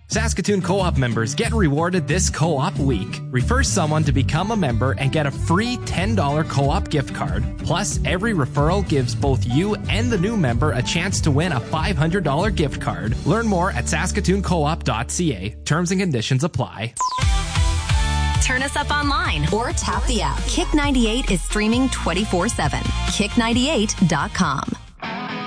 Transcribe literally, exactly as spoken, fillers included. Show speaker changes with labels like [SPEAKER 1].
[SPEAKER 1] Saskatoon Co-op members get rewarded this co-op week. Refer someone to become a member and get a free ten dollars co-op gift card. Plus, every referral gives both you and the new member a chance to win a five hundred dollars gift card. Learn more at saskatoon co op dot c a. Terms and conditions apply.
[SPEAKER 2] Turn us up online or tap the app. Kick ninety-eight is streaming twenty-four seven. kick ninety-eight dot com.